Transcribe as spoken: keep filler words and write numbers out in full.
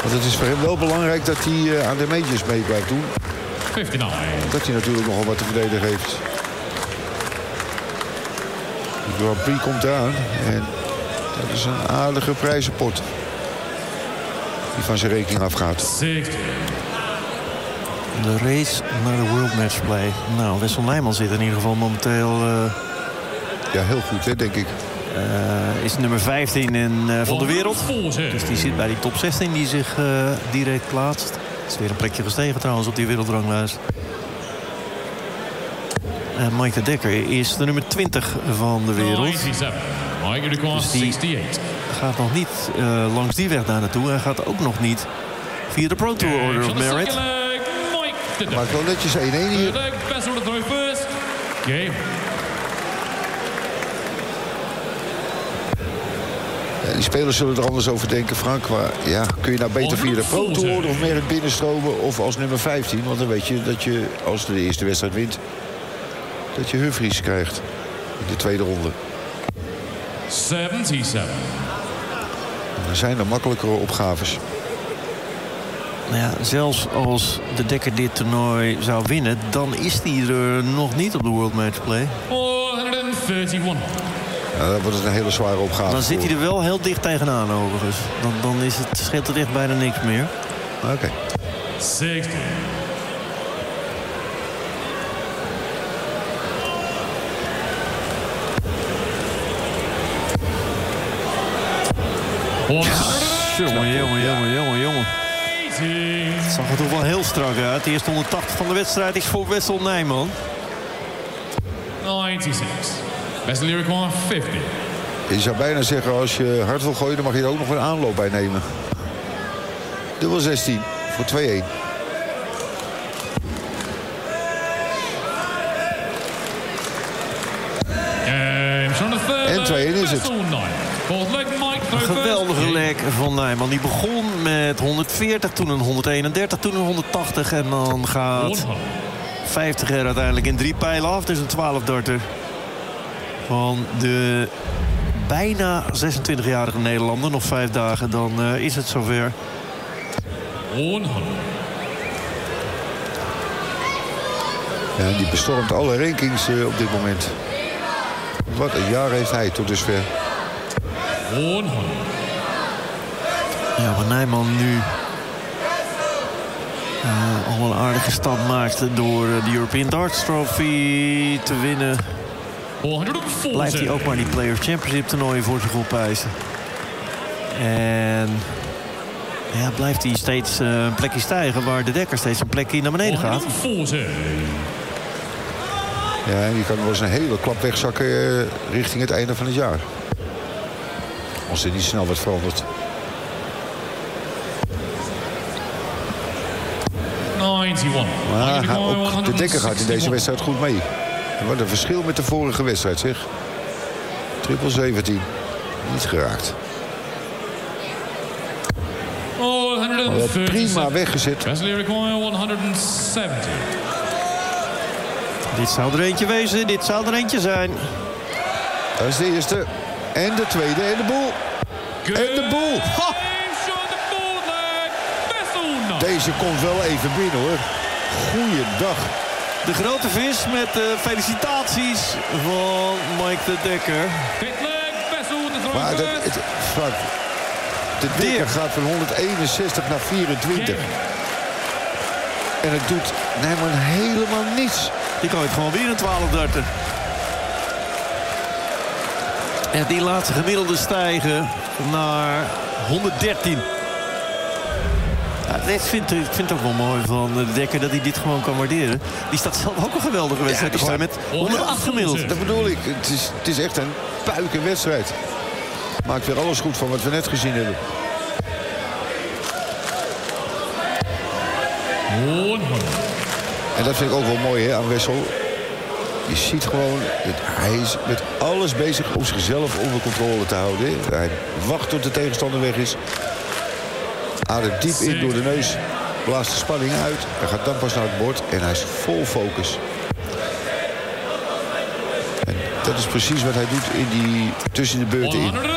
Want het is voor hem wel belangrijk dat hij uh, aan de majors mee blijft doen. vijfennegentig. Dat hij natuurlijk nogal wat te verdedigen heeft. De Grand Prix komt eraan. En dat is een aardige prijzenpot. Die van zijn rekening afgaat. zestig. De race naar de World Matchplay. Nou, Wessel Nijman zit in ieder geval momenteel... Uh, ja, heel goed, hè, denk ik. Uh, is nummer vijftien in, uh, van de wereld. Dus die zit bij die top zestien die zich uh, direct plaatst. Het is weer een plekje gestegen trouwens op die wereldranglijst. Uh, Mike de Dekker is de nummer twintig van de wereld. Dus die gaat nog niet uh, langs die weg daar naartoe. Hij gaat ook nog niet via de Pro Tour Order of Merit. Maakt wel netjes één-één hier. Ja, die spelers zullen er anders over denken, Frank. Maar ja, kun je nou beter via de Pro Tour Order of Merit binnenstromen of als nummer vijftien? Want dan weet je dat je, als de eerste wedstrijd wint, dat je Humphries krijgt in de tweede ronde. zevenenzeventig. Er zijn er makkelijkere opgaves. Nou ja, zelfs als de Dekker dit toernooi zou winnen, dan is hij er nog niet op de World Matchplay. vierhonderdeenendertig. Ja, dan wordt het een hele zware opgave. Dan zit hij er wel heel dicht tegenaan overigens. Dan, dan is het, scheelt het echt bijna niks meer. Oké. Okay. zestig. Jongen, jongen, jongen, jongen, jongen. Het zag er toch wel heel strak uit. De eerste honderdtachtig van de wedstrijd is voor Wessel Nijman. negenenzestig. Wessel require vijftig. Je zou bijna zeggen, als je hard wil gooien, dan mag je er ook nog een aanloop bij nemen. Dubbel zestien voor twee-één. En twee-één is het. Een geweldige lek van Nijman. Die begon met honderdveertig, toen een honderdeenendertig, toen een honderdtachtig. En dan gaat vijftig er uiteindelijk in drie pijlen af. Dus een twaalf-darter van de bijna zesentwintigjarige Nederlander. Nog vijf dagen, dan uh, is het zover. Ja, die bestormt alle rankings uh, op dit moment. Wat een jaar heeft hij tot dusver. Ja, waar Nijman nu uh, al een aardige stap maakte door uh, de European Darts Trophy te winnen, blijft hij ook maar die Players Championship toernooien voor zich opeisen. En ja, blijft hij steeds uh, een plekje stijgen waar de Dekker steeds een plekje naar beneden gaat. Ja, en die kan wel eens een hele klap wegzakken uh, richting het einde van het jaar. Als er niet snel wat verandert. Maar ook de Dekker gaat in deze wedstrijd goed mee. En wat een verschil met de vorige wedstrijd, zeg. Triple zeventien. Niet geraakt. Oh, prima weggezet. Dit zou er eentje wezen, dit zou er eentje zijn. Dat is de eerste. En de tweede en de boel. En de boel. Ha! Deze komt wel even binnen, hoor. Goeiedag. De grote vis met uh, felicitaties van Mike de Dekker. Maar dat, het, Frank, de Dekker gaat van honderdeenenzestig naar vierentwintig. En het doet Nijman helemaal niets. Die gooit gewoon weer een twaalf-darter. En die laat zijn gemiddelde stijgen naar honderddertien. Ja, dit vind, ik vind het ook wel mooi van de Dekker dat hij dit gewoon kan waarderen. Die staat zelf ook een geweldige wedstrijd. Ja, met honderdacht gemiddeld. Dat bedoel ik. Het is, het is echt een puikenwedstrijd. Maakt weer alles goed van wat we net gezien hebben. En dat vind ik ook wel mooi, hè, aan Wessel. Je ziet gewoon, dat hij is met alles bezig om zichzelf onder controle te houden. Hè. Hij wacht tot de tegenstander weg is. Ademt diep in door de neus. Blaast de spanning uit. Hij gaat dan pas naar het bord. En hij is vol focus. En dat is precies wat hij doet in die, tussen de beurten in.